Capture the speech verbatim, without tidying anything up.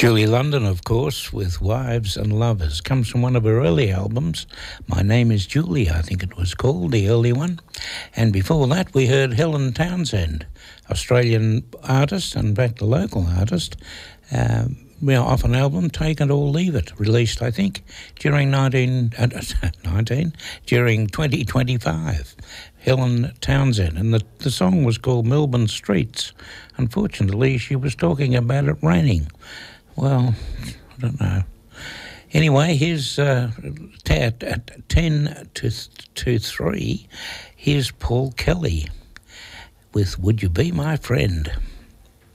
Julie London, of course, with Wives and Lovers, comes from one of her early albums. My Name is Julie, I think it was called, the early one. And before that, we heard Helen Townsend, Australian artist, and in fact a local artist, um, well, off an album, Take It or Leave It, released, I think, during nineteen, uh, nineteen, during twenty twenty-five. Helen Townsend, and the, the song was called Melbourne Streets. Unfortunately, she was talking about it raining. Well, I don't know. Anyway, here's uh, t- at ten to, to three, here's Paul Kelly with Would You Be My Friend?